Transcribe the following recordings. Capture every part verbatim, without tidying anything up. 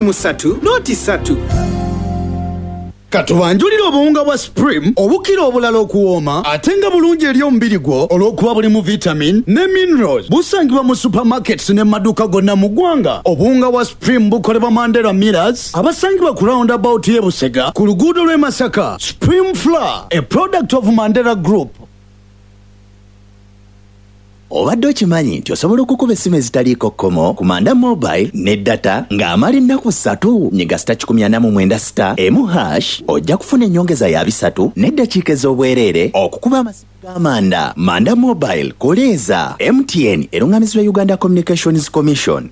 musatu noti satu. Katubanjulira obuwunga bwa Supreme obukira obulala okuwooma ate nga bulungi eri omubiri gwo olw'okuba bulimu vitamin ne minerals. Busangibwa mu supermarkets ne maduuka gonna mu ggwanga. Obuwunga bwa Supreme bukolebwa Mandela Millers abasangibwa ku roundabout y'e Busega ku luguudo lw'e Masaka. Supreme Flour, a product of Mandela Group. Obadde okimanyi nti osobola okukuba essimu ezitaliiko kkomo ku Manda Mobile ne data ng'amala ennaku ssatu nyiga sita kikumi ana mu mwenda sita emu hash ojja kufuna ennyongeza ya bisatu n'eddakiika ez'obwereere okukuba amasimu g'Amanda. Manda Mobile koleeza M T N erungamizibwa Uganda Communications Commission.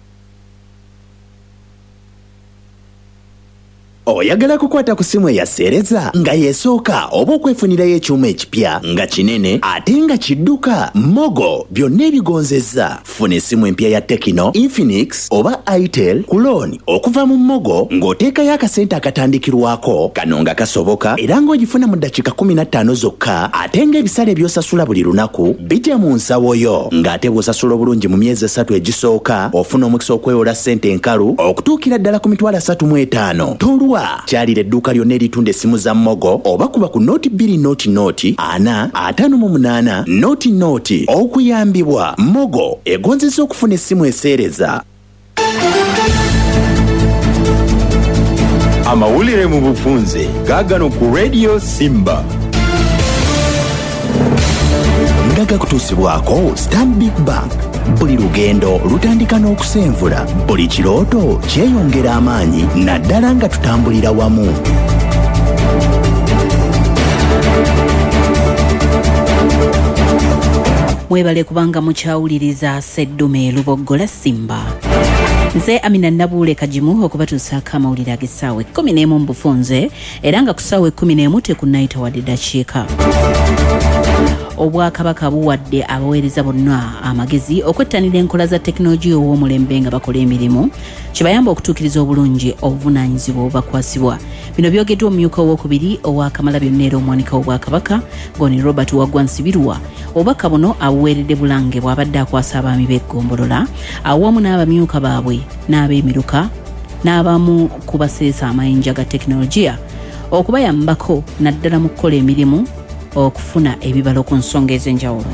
Oyagala kukwata ku simu eyaseereza nga yeesooka oba okwefunirayo ekyuma ekipya nga kinene ate nga kidduka? Mogo byonna ebigonzezza. Funa essimu empya ya Tecno, Infinix oba Itel ku looni okuva mu Mogo ng'oteekayo akasente akatandikirwako kano nga kasoboka era ng'ogifuna mu ddakiika kumi na ttaano zokka ate ng'ebisale by'osasula buli lunaku bijja mu nsawo yo ng'ate bw'osasula obulungi mu myezi esatu egisooka ofuna omukisa okwewola ssente enkalu okutuukira ddala ku mitwalo asatu mu etaano. Tolwa kyalira edduuka lyonna eritunda essimu za Mogo oba kuba ku nooti bbiri nooti nooti ana ataano mu munaana nooti nooti okuyambibwa. Mogo egonzezza okufuna essimu eseereza. Amawulire mu bufunze gaagano ku Radio Simba ndaga kutuusibwako Stanbic Bank. Buli lugendo lutandika n'okusenvula, buli kirooto kyeyongera amaanyi naddala nga tutambulira wamu. Mwebale kubanga mukyawuliriza Sseddume Luboggola Simba. Nze Amina Nabuule Kajimu okubatuusaako amawulire ag'essaawa ekkumi n'emu mu bufunze era nga ku ssaawa ekkumi n'emu tekunnayita wadde ddakiika. Obwakabaka buwadde abaweereza bonna amagezi okwettanira enkola za tekinologiya ow'omulembe nga bakola emirimu kibayamba okutuukiriza obulungi obuvunaanyizibwa obubakwasibwa. Bino byogeddwa omumyuka owookubiri owa Kamalabyonna era omwanika w'Obwakabaka ng'oni Robert Waggwa-Nsibirwa. Obubaka buno abuweeredde Bulange bw'abadde akwasa abaami b'eggombolola awamu n'abamyuka baabwe n'ab'emiruka n'abamu ku baseesa amayinja ga tekinologiya okubayambako naddala mu kukola emirimu okufuna ebibalo ku nsonga ez'enjawulo.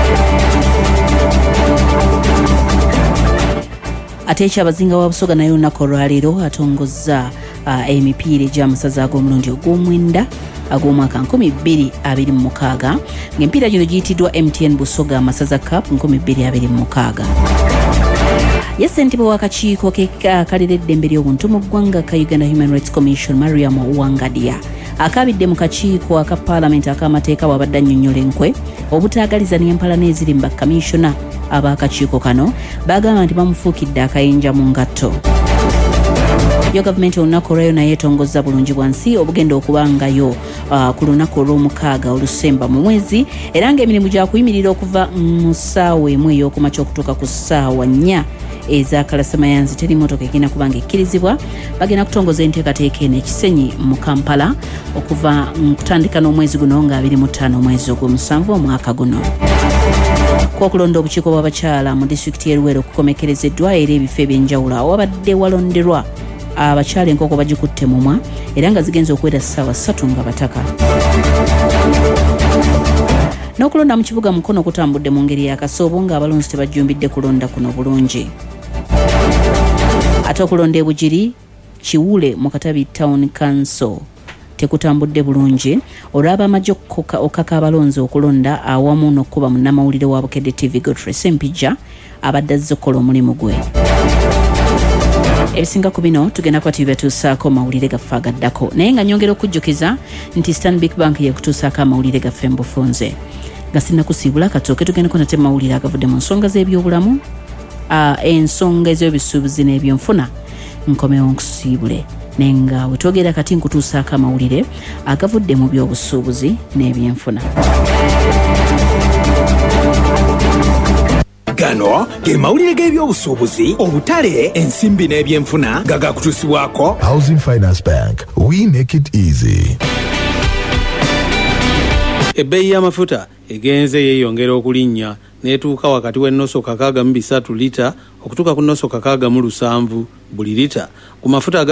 Ate ekyabazinga wa Busoga naye olunaku olwaleero atongozza uh, emipiira egy'amasaza ag'omulundi ogw'omwenda ag'omwaka nkumi bbiri abiri mu mukaaga ng'emipiira gino giyitiddwa M T N Busoga Amasaza Cup nkumi bbiri abiri mu mukaaga. Ye ssentebe w'akakiiko kalira eddembe ly'obuntu mu ggwanga ka Uganda Human Rights Commission Mariam Wangadia akabidde mu kakiiko aka Paalamenti ak'amateeka bw'abadde annyonnyola enkwe obutaagaliza n'empalana eziri mu bakkamishona ab'akakiiko kano baagamba nti bamufuukidde akayinja mu ngatto. Yo gavumenti olunaku olwayo naye etongozza bulungi bwansi obugenda okubangayo uh, ku lunaku olw'omukaaga olusemba mu mwezi era ng'emirimu gya kuyimirira okuva mu ssaawa emu ey'okumakya okutuuka ku ssaawa nnya eza kalasamayanzi teri motoka egenda kubanga ekkirizibwa. Bagenda kutongoza enteekateeka eno ekisenyi mu Kampala okuva kutandika n'omwezi guno nga abiri mu ttaano omwezi ogw'omusanvu omwaka guno. Kwokulonda obukiiko bw'abakyala mu disitulikiti y'e Luweero kukomekerezeddwa era ebifo eby'enjawulo awabadde walonderwa abakyala enkoko bagikutte mumwa era nga zigenza okuwera ssaawa ssatu nga bataka. N'okulonda mu kibuga Mukono kutambudde mu ngeri y'akasoobo ng'abalonzi tebajjumbidde kulonda kuno bulungi. Ate okulonda e Bugiri Kiwule mu Katabi Town Council tekutambudde bulungi olw'abamajje okukaka abalonzi okulonda awamu n'okkuba munnamawulire wa Bukedde T V Godfrey Sempijja abadde azze okukola omulimu gwe. Ebisinga ku bino tugenda kuba tubibatuusaako mawulire gaffe agaddako naye nga nyongera okujjukiza nti Stanbic Bank yekutuusaako amawulire gaffe mu bufunze nga sinnakusiibula katooke tugendeko nate mawulire agavudde mu nsonga z'ebyobulamu uh, ensonga ez'ebisuubuzi n'ebyonfuna nkomewo nkusiibule naye nga we twogera kati nkutuusaako amawulire agavudde mu by'obusuubuzi n'ebyenfuna. Gano ge mawulire g'ebyobusuubuzi obutale ensimbi n'ebyenfuna gagakutuusibwako Housing Finance Bank. We make it easy. Ebbeeyi y'amafuta egenze yeeyongera okulinnya n'etuuka wakati w'ennoso kakaaga mu bisatu lita okutuuka ku nnoso kakaaga mu lusanvu buli lita ku mafuta